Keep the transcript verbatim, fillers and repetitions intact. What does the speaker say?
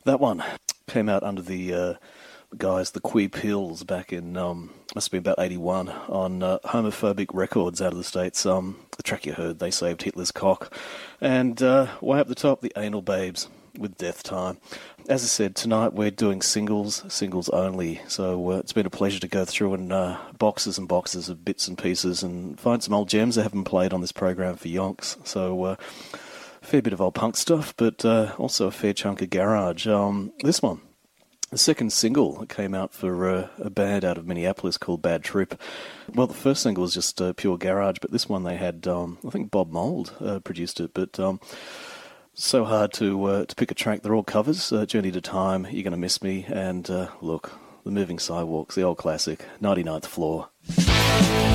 That one came out under the uh, guys, the Queer Pills, back in, um, must have been about eighty-one, on uh, Homophobic Records out of the States. Um, the track you heard, They Saved Hitler's Cock. And uh, way up the top, the Anal Babes with Death Time. As I said, tonight we're doing singles, singles only. So uh, it's been a pleasure to go through and uh, boxes and boxes of bits and pieces and find some old gems that haven't played on this program for yonks. So uh, a fair bit of old punk stuff, but uh, also a fair chunk of garage. Um, this one, the second single that came out for uh, a band out of Minneapolis called Bad Trip. Well, the first single was just uh, pure garage, but this one they had, um, I think Bob Mould uh, produced it, but um, so hard to uh, to pick a track. They're all covers. Uh, Journey to Time, You're Gonna Miss Me, and uh, look, The Moving Sidewalks, the old classic, ninety-ninth Floor.